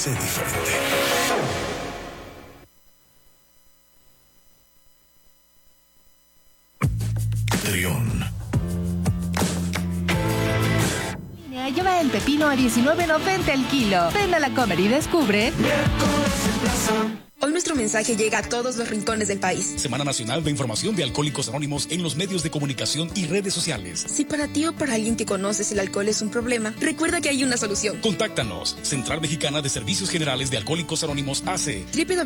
Sé diferente. Trión. Lleva el pepino a $19.90 el kilo. Ven a la Comer y descubre. Hoy nuestro mensaje llega a todos los rincones del país. Semana Nacional de Información de Alcohólicos Anónimos en los medios de comunicación y redes sociales. Si para ti o para alguien que conoces el alcohol es un problema, recuerda que hay una solución. Contáctanos. Central Mexicana de Servicios Generales de Alcohólicos Anónimos AC.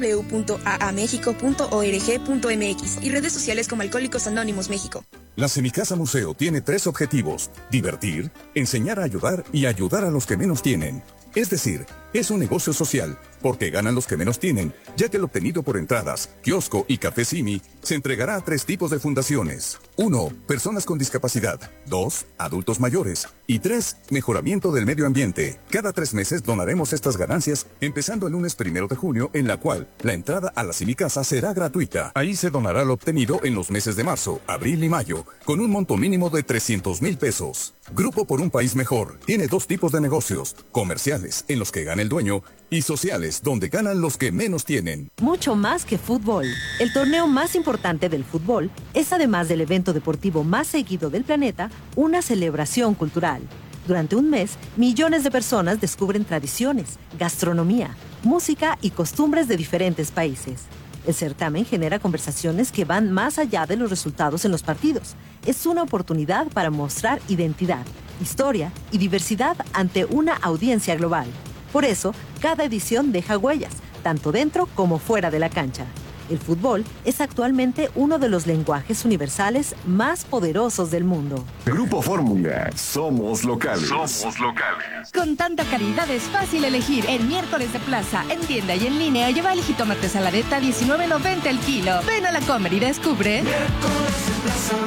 www.aamexico.org.mx y redes sociales como Alcohólicos Anónimos México. La Semicasa Museo tiene 3 objetivos: divertir, enseñar a ayudar y ayudar a los que menos tienen. Es decir, es un negocio social, porque ganan los que menos tienen, ya que el obtenido por entradas, kiosco y café Simi se entregará a 3 tipos de fundaciones. 1. Personas con discapacidad. 2. Adultos mayores. Y 3. Mejoramiento del medio ambiente. Cada 3 meses donaremos estas ganancias, empezando el lunes 1 de junio, en la cual la entrada a la Semicasa será gratuita. Ahí se donará lo obtenido en los meses de marzo, abril y mayo, con un monto mínimo de 300,000 pesos. Grupo por un País Mejor tiene 2 tipos de negocios: comerciales, en los que gana el dueño, y sociales, donde ganan los que menos tienen. Mucho más que fútbol. El torneo más importante del fútbol es, además del evento deportivo más seguido del planeta, una celebración cultural. Durante un mes, millones de personas descubren tradiciones, gastronomía, música y costumbres de diferentes países. El certamen genera conversaciones que van más allá de los resultados en los partidos. Es una oportunidad para mostrar identidad, historia y diversidad ante una audiencia global. Por eso, cada edición deja huellas, tanto dentro como fuera de la cancha. El fútbol es actualmente uno de los lenguajes universales más poderosos del mundo. Grupo Fórmula, somos locales. Somos locales. Con tanta calidad es fácil elegir. En miércoles de plaza, en tienda y en línea, lleva el jitomate saladeta a $19.90 el kilo. Ven a la Comer y descubre. Miércoles de plaza.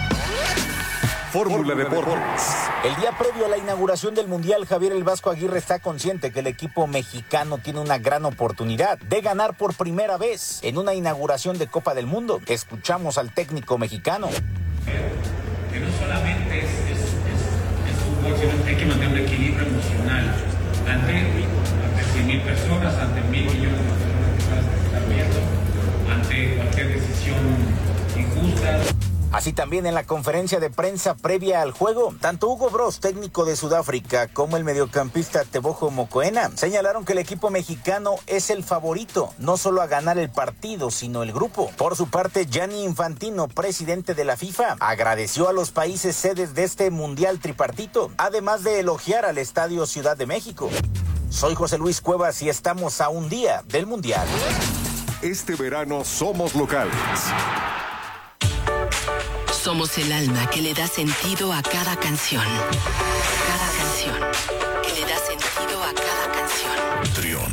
Fórmula Deportes. El día previo a la inauguración del Mundial, Javier El Vasco Aguirre está consciente que el equipo mexicano tiene una gran oportunidad de ganar por primera vez en una inauguración de Copa del Mundo. Escuchamos al técnico mexicano. Que no solamente es fútbol, sino que hay que mantener un equilibrio emocional ante 100,000 personas, ante 1,000 millones de personas que están viendo, ante cualquier decisión injusta. Así también en la conferencia de prensa previa al juego, tanto Hugo Broos, técnico de Sudáfrica, como el mediocampista Tebogo Mokoena señalaron que el equipo mexicano es el favorito, no solo a ganar el partido, sino el grupo. Por su parte, Gianni Infantino, presidente de la FIFA, agradeció a los países sedes de este mundial tripartito, además de elogiar al Estadio Ciudad de México. Soy José Luis Cuevas y estamos a un día del mundial. Este verano somos locales. Somos el alma que le da sentido a cada canción. Cada canción que le da sentido a cada canción. Trión.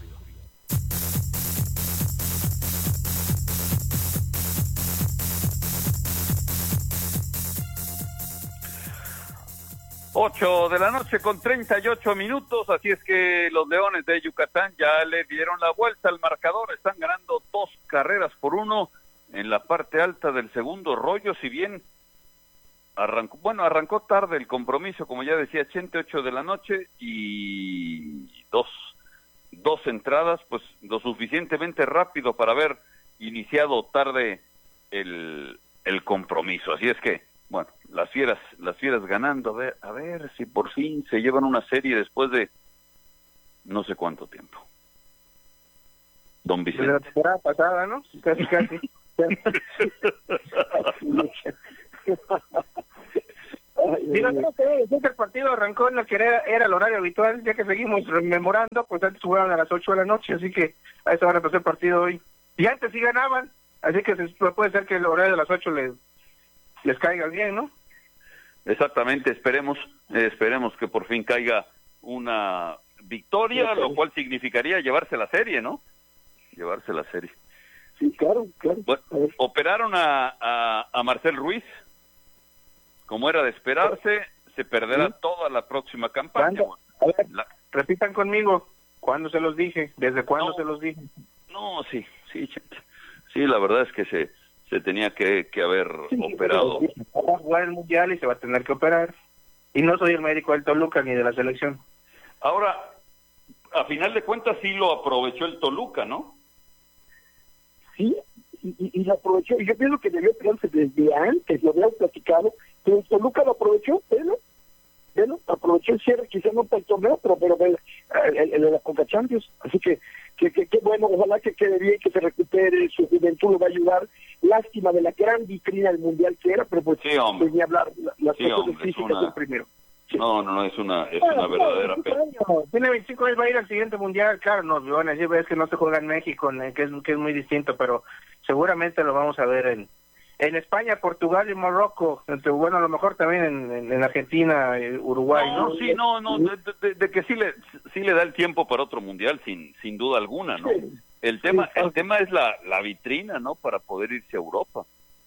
Ocho de la noche con 38 minutos, así es que los Leones de Yucatán ya le dieron la vuelta al marcador, están ganando 2-1 en la parte alta del segundo rollo, si bien arrancó tarde el compromiso, como ya decía Chente, 8 de la noche y dos entradas, pues lo suficientemente rápido para haber iniciado tarde el compromiso, así es que, bueno, las fieras ganando, a ver si por fin se llevan una serie después de no sé cuánto tiempo. Don Vicente. De la temporada pasada, ¿no? Casi. Digo, creo que el partido arrancó en lo que era el horario habitual, ya que seguimos rememorando, pues antes jugaban a las 8 de la noche, así que a esa hora empezó el partido hoy. Y antes sí ganaban, así que puede ser que el horario de las 8 les caiga bien, ¿no? Exactamente, esperemos que por fin caiga una victoria, lo cual significaría llevarse la serie, ¿no? Llevarse la serie. Sí, claro. Bueno, operaron a Marcel Ruiz, como era de esperarse, se perderá toda la próxima campaña. A ver, repitan conmigo, ¿cuándo se los dije? ¿Desde cuándo se los dije? No, sí, la verdad es que se tenía que haber operado. Va a jugar el Mundial y se va a tener que operar. Y no soy el médico del Toluca ni de la selección. Ahora, a final de cuentas sí lo aprovechó el Toluca, ¿no? Sí, y lo aprovechó. Y yo pienso que debió quedarse desde antes, lo habíamos platicado, pero el Toluca lo aprovechó, pero aprovechó el cierre, quizá no para el torneo, pero el de la Conca Champions. Así que bueno, ojalá que quede bien, que se recupere, su juventud lo va a ayudar. Lástima de la gran vitrina del Mundial que era, pero pues ni hablar, las cosas físicas del primero. Sí. No, es una verdadera pena. Tiene 25 años, va a ir al siguiente Mundial, claro, nos van a decir, es que no se juega en México, que es muy distinto, pero seguramente lo vamos a ver en España, Portugal y Marruecos. Bueno, a lo mejor también en Argentina, Uruguay, ¿no? Sí, de que sí le da el tiempo para otro mundial, sin duda alguna, ¿no? Sí. El tema es la vitrina, ¿no? Para poder irse a Europa.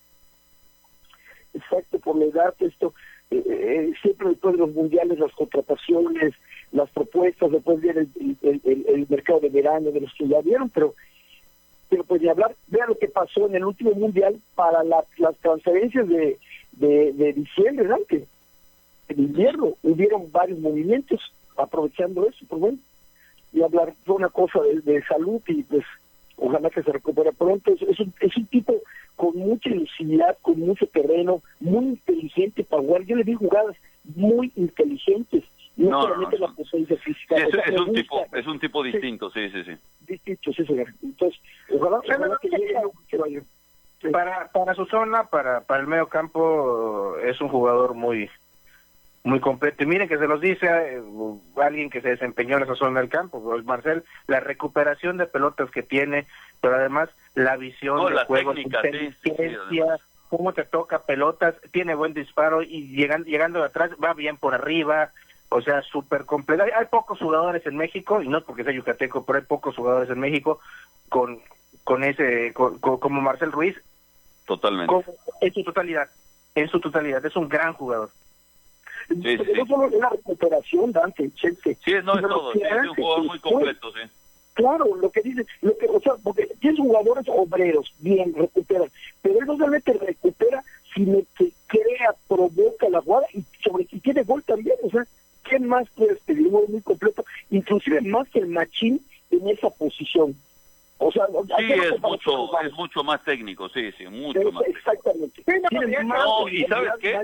Exacto, por la edad, esto, siempre después de los mundiales, las contrataciones, las propuestas, después viene el mercado de verano de los que ya vieron, pero pues de hablar, vean lo que pasó en el último mundial para las transferencias de diciembre, ¿no? Que en invierno hubieron varios movimientos aprovechando eso, pues bueno, y hablar de una cosa de salud, y pues ojalá que se recupere pronto. Es un tipo con mucha lucidez, con mucho terreno, muy inteligente para jugar. Yo le vi jugadas muy inteligentes, no solamente la presencia física. Es un tipo distinto, sí. Distinto, sí, señor. Entonces, ojalá que vaya. Sí. Para su zona, para el medio campo, es un jugador muy completo. Y miren que se los dice alguien que se desempeñó en esa zona del campo, pues Marcel, la recuperación de pelotas que tiene, pero además la visión del juego, técnica, inteligencia, cómo te toca pelotas, tiene buen disparo y llegando de atrás va bien por arriba. O sea, súper completo. Hay pocos jugadores en México, y no es porque sea yucateco, pero hay pocos jugadores en México con ese, como Marcel Ruiz. Totalmente. En su totalidad. Es un gran jugador. Sí. No solo una recuperación, Dante, Chelsea. Sí, no es todo. Es un jugador muy completo, sí. Claro, o sea, porque tienes jugadores obreros, bien, recuperan, pero él no solamente recupera, sino que crea, provoca la jugada, y sobre que tiene gol también. O sea, ¿qué más puedes pedir? Muy completo, inclusive más que el Machín en esa posición. O sea, sí, es mucho más técnico, sí, mucho más. Exactamente. No, y ¿sabes qué?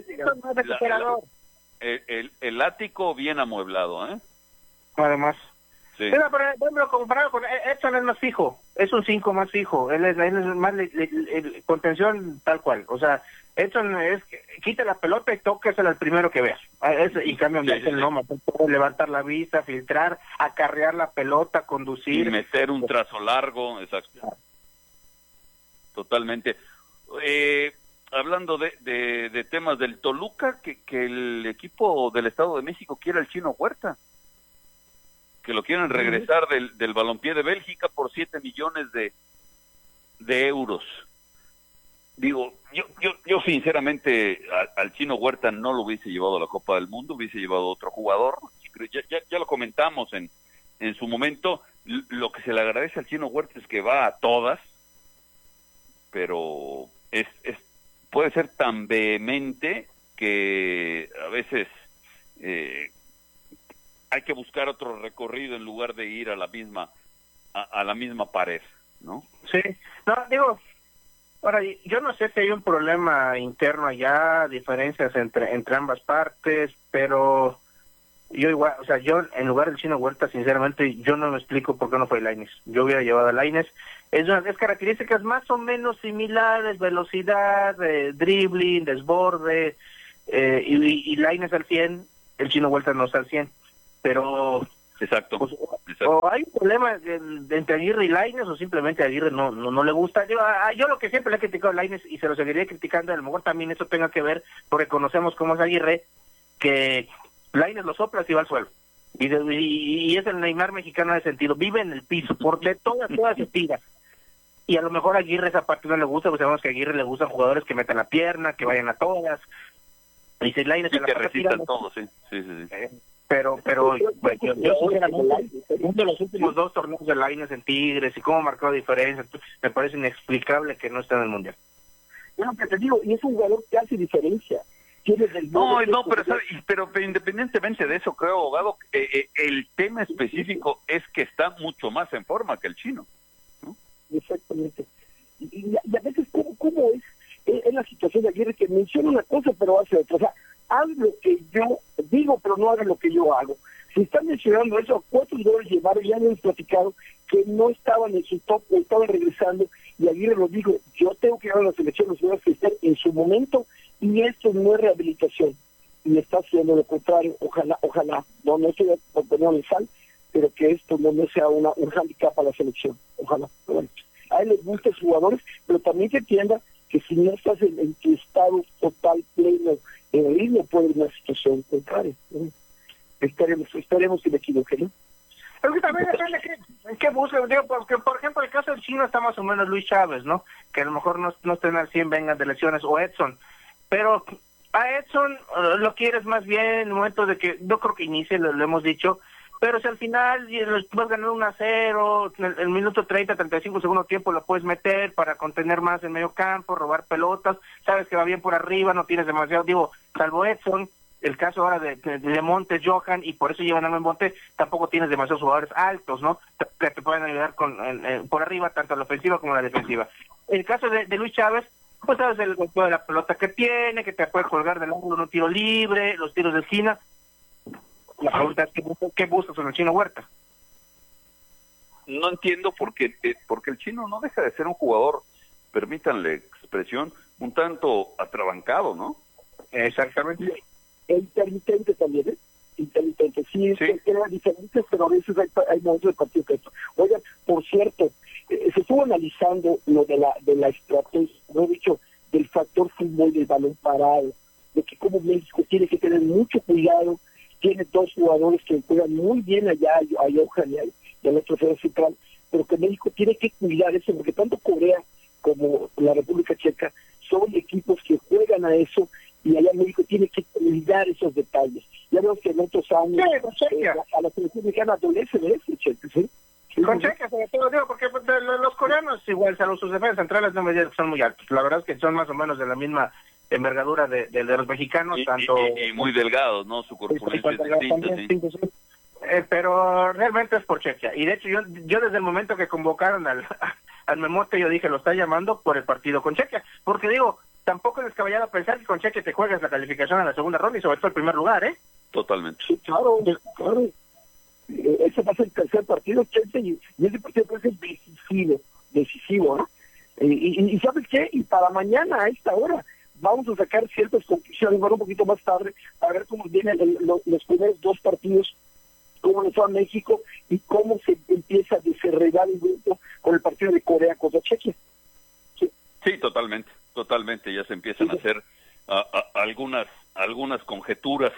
El ático bien amueblado, ¿eh? Además. Sí. Pero comparado con Edson, es más fijo, es un 5 más fijo, él es más contención tal cual. O sea, Edson quita la pelota y tóquesela al primero que veas. Y cambio, levantar la vista, filtrar, acarrear la pelota, conducir. Y meter un trazo largo, exacto. Totalmente. Hablando de temas del Toluca, que el equipo del Estado de México quiere al Chino Huerta, que lo quieren regresar del Balompié de Bélgica por 7 millones de euros. Digo, yo sinceramente al Chino Huerta no lo hubiese llevado a la Copa del Mundo, hubiese llevado a otro jugador. Ya lo comentamos en su momento. Lo que se le agradece al Chino Huerta es que va a todas, pero puede ser tan vehemente que a veces hay que buscar otro recorrido en lugar de ir a la misma pared, ¿no? Sí, no, digo, ahora, yo no sé si hay un problema interno allá, diferencias entre ambas partes, pero yo igual, o sea, yo en lugar del Chino Huerta, sinceramente, yo no me explico por qué no fue Lainez. Yo hubiera llevado a Lainez. Es características más o menos similares, velocidad, dribbling, desborde, y Lainez al 100, el Chino Huerta no está al 100. Pero exacto. O hay un problema entre Aguirre y Lainez, o simplemente a Aguirre no le gusta. Yo lo que siempre le he criticado a Lainez, y se lo seguiré criticando, a lo mejor también eso tenga que ver, porque conocemos cómo es Aguirre, que Lainez lo sopla y va al suelo. Y es el Neymar mexicano de sentido, vive en el piso, porque todas se tira. Y a lo mejor a Aguirre esa parte no le gusta, porque sabemos que a Aguirre le gustan jugadores que metan la pierna, que vayan a todas. Y si Lainez que resistan todos, sí. Pero yo uno de los últimos 2 torneos de Lainez en Tigres y cómo marcó la diferencia, me parece inexplicable que no esté en el Mundial. Bueno, que te digo, y es un jugador que hace diferencia. tienes el pero independientemente de eso, creo, abogado, el tema específico es que está mucho más en forma que el chino, ¿no? Exactamente. Y a veces, ¿cómo es la situación de Aguirre, que menciona una cosa pero hace otra? O sea, haz lo que yo digo, pero no haga lo que yo hago. Si están mencionando eso, ¿cuántos jugadores llevaron? Ya hemos platicado que no estaban en su top, estaban regresando, y Aguirre lo dijo, yo tengo que llevar a la selección los jugadores que estén en su momento, y esto no es rehabilitación. Y está haciendo lo contrario. Ojalá, no estoy poniendo sal, pero que esto no sea un handicap a la selección. Ojalá. Pero bueno, a él les gusta a sus jugadores, pero también que entienda que si no estás en tu estado total, pleno, en el ritmo, puede haber una situación contraria, ¿no? Esperemos que me equivoque, ¿no? Pero que también depende en qué busca, digo, porque por ejemplo el caso del chino está más o menos Luis Chávez, ¿no? Que a lo mejor no estén al 100, vengan de lesiones, o Edson, pero a Edson lo quieres más bien en el momento de que, no creo que inicie, lo hemos dicho, pero si al final vas a ganar 1-0, en el minuto 30, 35 segundo tiempo lo puedes meter para contener más en medio campo, robar pelotas, sabes que va bien por arriba, no tienes demasiado, digo, salvo Edson. El caso ahora de Montes, Johan, y por eso llevan a Montes, tampoco tienes demasiados jugadores altos, ¿no? Que te pueden ayudar por arriba, tanto en la ofensiva como en la defensiva. El caso de Luis Chávez, pues sabes el golpeo de la pelota que tiene, que te puede colgar del ángulo en un tiro libre, los tiros de esquina. La pregunta es, ¿qué buscas en el Chino Huerta? No entiendo porque el chino no deja de ser un jugador, permítanle expresión, un tanto atrabancado, ¿no? Exactamente. Intermitente también, ¿eh? Intermitente, sí. Eran diferentes, pero a veces hay momentos de partido que esto. Oigan, por cierto, se estuvo analizando lo de la estrategia, lo he dicho, del factor fútbol del balón parado, de que como México tiene que tener mucho cuidado, tiene dos jugadores que juegan muy bien allá, a Johan y a nuestro Federal Central, pero que México tiene que cuidar eso, porque tanto Corea como la República Checa son equipos que juegan a eso, y allá México tiene que cuidar esos detalles. Ya vemos que en otros años a la selección mexicana adolece de eso, ¿sí? Con Checa, sobre todo, digo, porque los coreanos, igual, salvo sus defensas centrales, no me digan que son muy altos. La verdad es que son más o menos de la misma envergadura de los mexicanos, y muy delgados, ¿no? Su corpulencia es distinta, sí. Pero realmente es por Chequia. Y de hecho, yo desde el momento que convocaron al Memote, yo dije, lo está llamando por el partido con Chequia. Porque digo, tampoco es descabellado pensar que con Chequia te juegas la calificación a la segunda ronda y sobre todo el primer lugar, ¿eh? Totalmente. Sí, claro. Ese va a ser el tercer partido, Chelsea, y ese partido puede ser decisivo, ¿no? Y ¿sabes qué? Y para mañana a esta hora vamos a sacar ciertas conclusiones, bueno, un poquito más tarde, a ver cómo vienen los primeros dos partidos, cómo nos va a México y cómo se empieza a desarrollar el grupo con el partido de Corea contra Chequia. Sí, totalmente, ya se empiezan a hacer algunas conjeturas.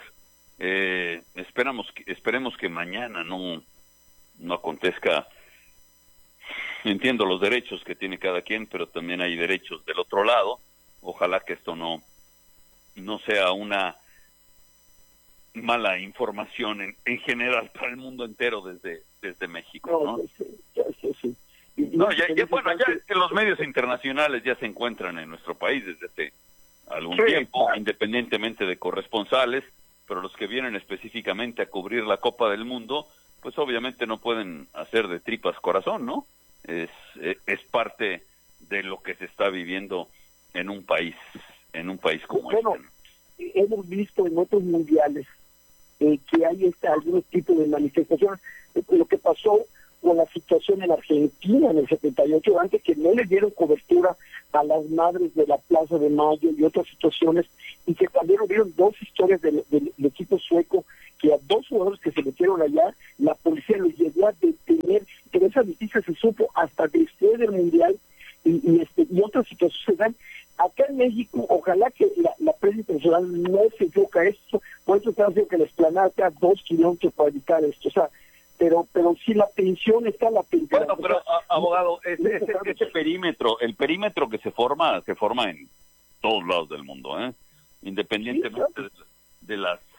Esperemos que mañana no acontezca. Entiendo los derechos que tiene cada quien, pero también hay derechos del otro lado. Ojalá que esto no sea una mala información en general para el mundo entero desde México, ¿no? Sí. Ya los medios internacionales ya se encuentran en nuestro país desde hace algún tiempo, independientemente de corresponsales, pero los que vienen específicamente a cubrir la Copa del Mundo, pues obviamente no pueden hacer de tripas corazón, ¿no? Es parte de lo que se está viviendo en un país como este, ¿no? Hemos visto en otros mundiales que hay algunos tipos de manifestaciones. Lo que pasó con la situación en Argentina en el 78, antes que no le dieron cobertura a las madres de la Plaza de Mayo y otras situaciones, y que también hubieron dos historias del equipo sueco, que a dos jugadores que se metieron allá, la policía los llegó a detener, pero esa noticia se supo hasta después del mundial, y otras situaciones se dan. Acá en México, ojalá que la prensa internacional no se enfoca a esto, por eso están haciendo que la explanada sea 2 kilómetros para evitar esto, o sea, pero si la tensión está latente. Bueno, pero abogado, ese perímetro, el perímetro que se forma en todos lados del mundo, independientemente de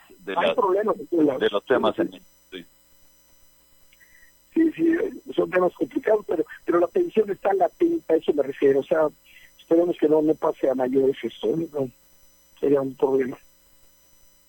los temas en sí, son temas complicados, pero la tensión está latente, a eso me refiero, o sea, esperemos que no pase a mayores esto, ¿no? Sería un problema.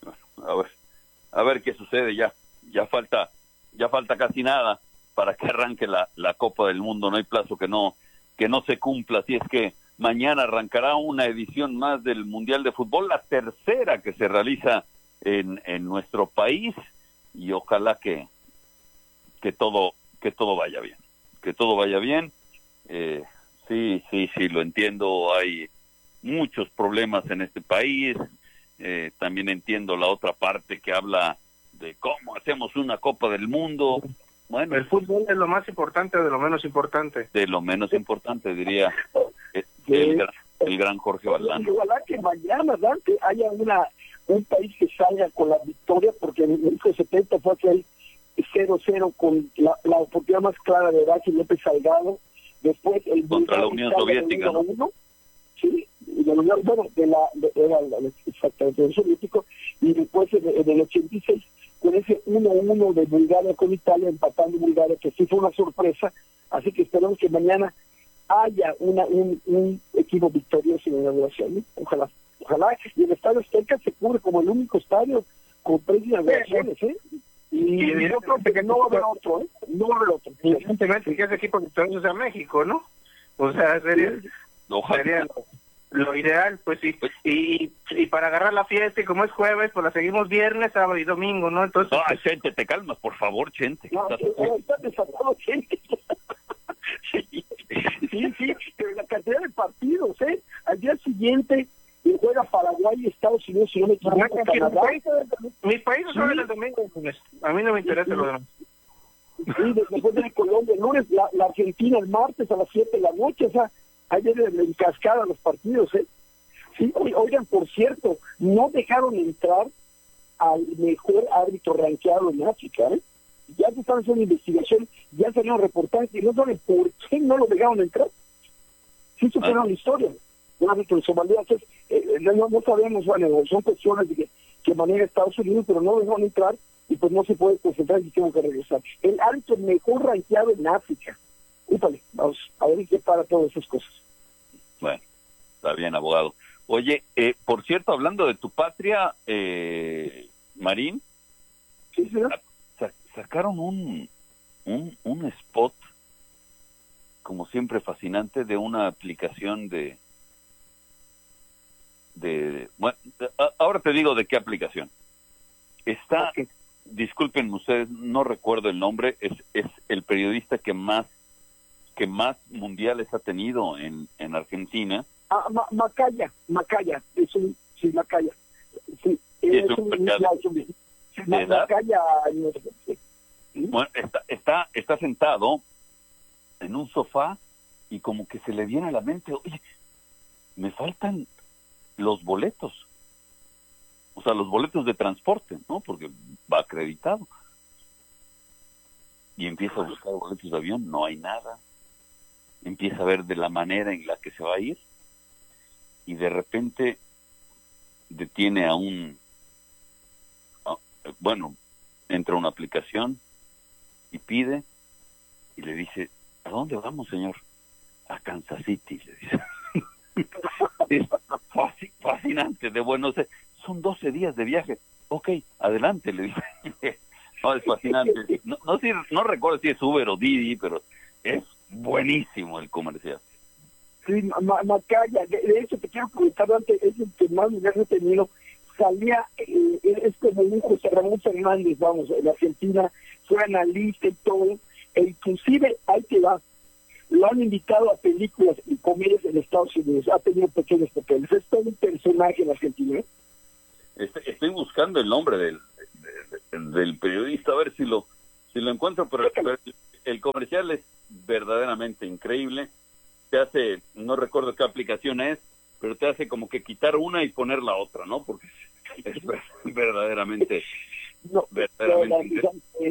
A ver qué sucede. Ya falta casi nada para que arranque la Copa del Mundo. No hay plazo que no se cumpla. Así es que mañana arrancará una edición más del Mundial de Fútbol, la tercera que se realiza en nuestro país, y ojalá que todo vaya bien. Que todo vaya bien. Sí, lo entiendo. Hay muchos problemas en este país. También entiendo la otra parte que habla de cómo hacemos una Copa del Mundo. Bueno, el fútbol es lo más importante de lo menos importante. De lo menos importante, diría el gran Jorge Valdán. Ojalá que mañana, Dante, haya un país que salga con la victoria, porque en el 1970 fue aquel 0-0 con la oportunidad más clara de Horacio López Salgado. Después el contra la Unión Soviética, ¿no? Sí, exactamente, del soviético, y después en el 86 con ese 1-1 de Bulgaria con Italia, empatando Bulgaria, que sí fue una sorpresa. Así que esperamos que mañana haya un equipo victorioso en la inauguración, ¿no? Ojalá, y el Estadio Azteca se cubre como el único estadio con 3 inauguraciones, y yo creo que no va a haber otro, no va a haber otro. Evidentemente que ese equipo victorioso sea México, ¿no? O sea, sería lo ideal, pues sí. Y para agarrar la fiesta, y como es jueves, pues la seguimos viernes, sábado y domingo, ¿no? Entonces, Chente, te calmas, por favor, Chente. No, está desatado, Chente. Sí, pero la cantidad de partidos, al día siguiente juega Paraguay y Estados Unidos, si no me equivoco, Canadá. Mi país no el domingo, a mí no me interesa lo demás. Sí, después de Colombia el lunes, la Argentina el martes a las 7 de la noche, o sea, ayer en cascada los partidos, Sí, oigan, por cierto, no dejaron entrar al mejor árbitro rankeado en África, Ya se están haciendo investigación, ya salieron reportajes y no saben por qué no lo dejaron entrar. Sí superaron la historia. Un árbitro de Somalia, no sabemos, son cuestiones de que maneja Estados Unidos, pero no lo dejaron entrar y pues no se puede concentrar y tengo que regresar. El árbitro mejor rankeado en África. Úpale, vamos a ver qué para todas esas cosas. Bueno, está bien, abogado. Oye, por cierto, hablando de tu patria, Marín, sí, señor. Sacaron un spot, como siempre fascinante, de una aplicación bueno, ahora te digo de qué aplicación. Está, disculpen ustedes, no recuerdo el nombre, es el periodista que más mundiales ha tenido en Argentina. Macaya, Macaya. Sí, Macaya, bueno, está sentado en un sofá y como que se le viene a la mente, oye, me faltan los boletos, o sea, los boletos de transporte, ¿no? Porque va acreditado. Y empieza a buscar boletos de avión, no hay nada. Empieza a ver de la manera en la que se va a ir y de repente detiene entra a una aplicación y pide y le dice, ¿a dónde vamos, señor? A Kansas City, le dice. Es fascinante, son 12 días de viaje. Ok, adelante, le dice. No, es fascinante. No recuerdo si es Uber o Didi, pero es buenísimo el comercial. Sí, Macaya, de hecho te quiero comentar antes, es el que más lugar he tenido. Salía, es como un José Ramón Fernández, vamos, en Argentina, fue analista y todo, e inclusive, ahí te va, lo han invitado a películas y comedias en Estados Unidos, ha tenido pequeños papeles, es todo un personaje en Argentina. Estoy buscando el nombre del periodista, a ver si lo encuentro, pero el comercial es verdaderamente increíble. Te hace, no recuerdo qué aplicación es, pero te hace como que quitar una y poner la otra, ¿no? Porque es verdaderamente... verdaderamente.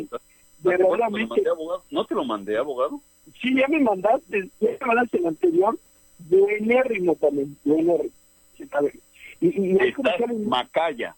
¿No te lo mandé, abogado? Sí, ya me mandaste el anterior, buenérrimo también, buenérrimo. Y Macaya,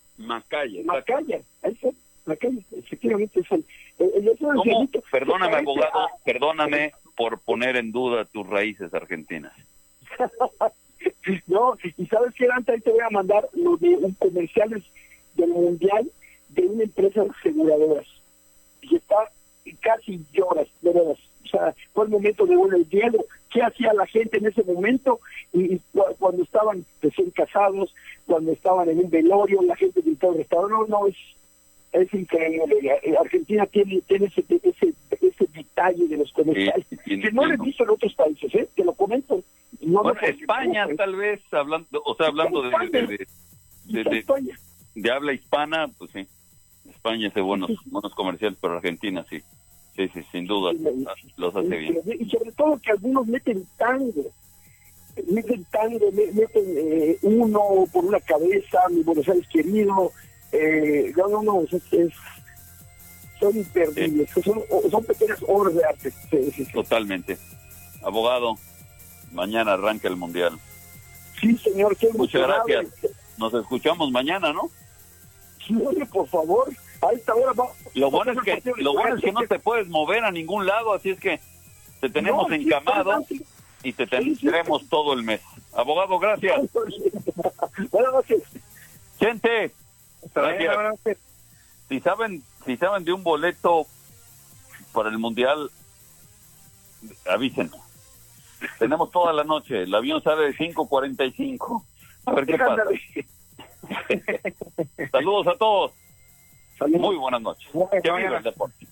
efectivamente es ¿Cómo? Perdóname, abogado, perdóname por poner en duda tus raíces argentinas. No, y sabes qué, Dante, ahí te voy a mandar lo de un comerciales del Mundial de una empresa de aseguradoras. Y está casi lloras, de veras. O sea, fue el momento de un hielo. ¿Qué hacía la gente en ese momento? Y cuando estaban recién casados, cuando estaban en un velorio, la gente gritaba, no, es increíble. Argentina tiene ese detalle de los comerciales que no lo he visto en otros países, te lo comento. No, bueno, España tal vez, hablando de habla hispana, pues sí, España hace buenos comerciales, pero Argentina sí, sin duda, los hace bien. Y sobre todo que algunos meten tango, meten uno por una cabeza, mi Buenos Aires querido, son imperdibles, son pequeñas obras de arte. Sí. Totalmente. Abogado, mañana arranca el Mundial. Sí, señor. Muchas gracias. Nos escuchamos mañana, ¿no? Sí, por favor. A esta hora va. Lo bueno es que no te puedes mover a ningún lado, así es que te tenemos encamado y te tendremos todo el mes. Abogado, gracias. Buenas noches. Gente, gracias. Si saben de un boleto para el Mundial, avísenos. Tenemos toda la noche. El avión sale de 5:45. A ver qué pasa. Saludos a todos. Saludos. Muy buenas noches. Que viva el deporte.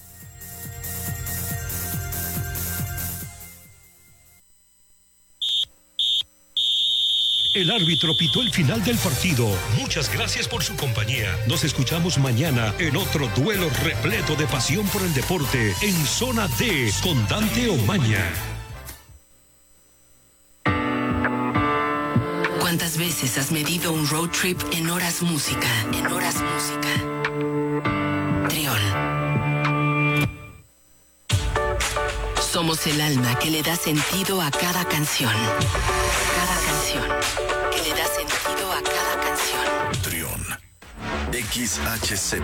El árbitro pitó el final del partido. Muchas gracias por su compañía. Nos escuchamos mañana en otro duelo repleto de pasión por el deporte en Zona D con Dante Omaña. ¿Cuántas veces has medido un road trip en horas música? Trión. Somos el alma que le da sentido a cada canción. Que le da sentido a cada canción. Trión. XHZ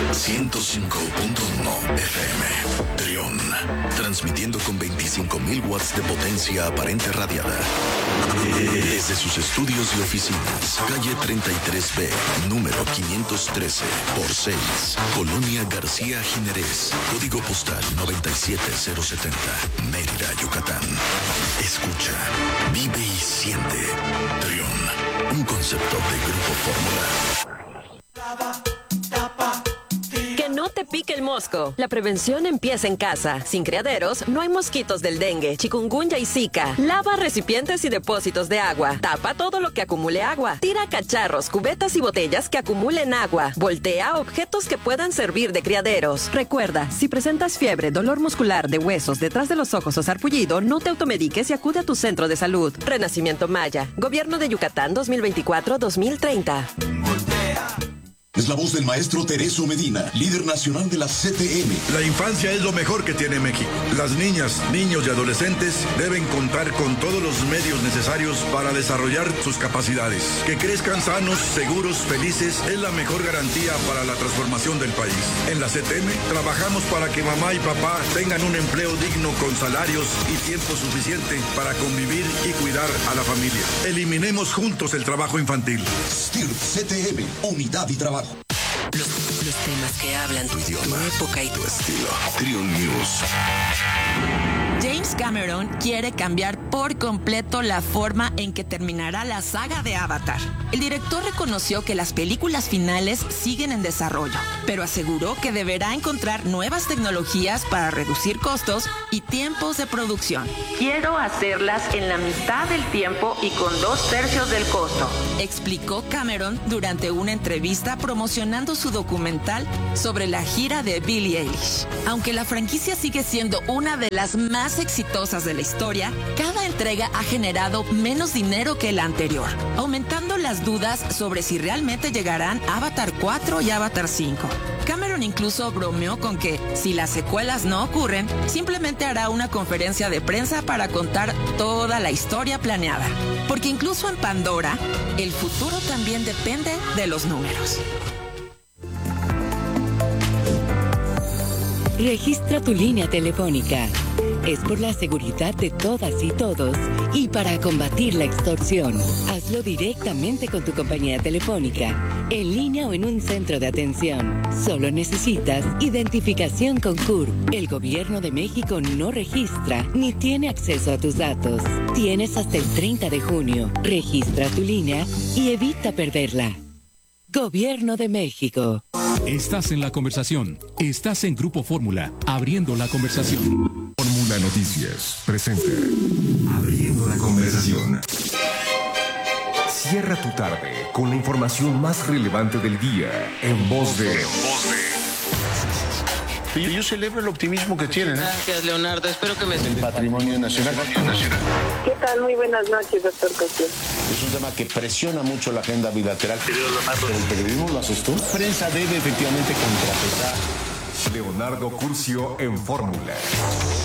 105.1 FM. Trión. Transmitiendo con 25.000 watts de potencia aparente radiada. Desde sus estudios y oficinas. Calle 33B, número 513, por 6. Colonia García Jiménez. Código postal 97070. Mérida, Yucatán. Escucha, vive y siente. Trión. Un concepto de Grupo Fórmula. Que no te pique el mosco. La prevención empieza en casa. Sin criaderos, no hay mosquitos del dengue, chikungunya y zika. Lava recipientes y depósitos de agua. Tapa todo lo que acumule agua. Tira cacharros, cubetas y botellas que acumulen agua. Voltea objetos que puedan servir de criaderos. Recuerda, si presentas fiebre, dolor muscular de huesos detrás de los ojos o sarpullido, no te automediques y acude a tu centro de salud. Renacimiento Maya. Gobierno de Yucatán 2024-2030. Es la voz del maestro Tereso Medina, líder nacional de la CTM. La infancia es lo mejor que tiene México. Las niñas, niños y adolescentes deben contar con todos los medios necesarios para desarrollar sus capacidades. Que crezcan sanos, seguros, felices es la mejor garantía para la transformación del país. En la CTM trabajamos para que mamá y papá tengan un empleo digno con salarios y tiempo suficiente para convivir y cuidar a la familia. Eliminemos juntos el trabajo infantil. STIRP CTM, unidad y trabajo. Los temas que hablan tu idioma, tu época y tu estilo. Trión News. James Cameron quiere cambiar por completo la forma en que terminará la saga de Avatar. El director reconoció que las películas finales siguen en desarrollo, pero aseguró que deberá encontrar nuevas tecnologías para reducir costos y tiempos de producción. Quiero hacerlas en la mitad del tiempo y con 2/3 del costo, explicó Cameron durante una entrevista promocionando su documental sobre la gira de Billie Eilish. Aunque la franquicia sigue siendo una de las más exitosas de la historia, cada entrega ha generado menos dinero que la anterior, aumentando las dudas sobre si realmente llegarán Avatar 4 y Avatar 5. Cameron incluso bromeó con que, si las secuelas no ocurren, simplemente hará una conferencia de prensa para contar toda la historia planeada. Porque incluso en Pandora, el futuro también depende de los números. Registra tu línea telefónica. Es por la seguridad de todas y todos y para combatir la extorsión. Hazlo directamente con tu compañía telefónica. en línea o en un centro de atención. Solo necesitas identificación con CURP. El Gobierno de México no registra ni tiene acceso a tus datos. Tienes hasta el 30 de junio. Registra tu línea y evita perderla. Gobierno de México. Estás en la conversación. Estás en Grupo Fórmula, abriendo la conversación. Fórmula Noticias presenta Abriendo la conversación. Cierra tu tarde con la información más relevante del día en voz de... Yo celebro el optimismo que tienen. Gracias, Leonardo. Espero que me... El patrimonio nacional. ¿Qué tal? Muy buenas noches, doctor Cosío. Es un tema que presiona mucho la agenda bilateral. Pero el periodismo lo haces tú. La prensa debe efectivamente contrapesar. Leonardo Curcio en Fórmula.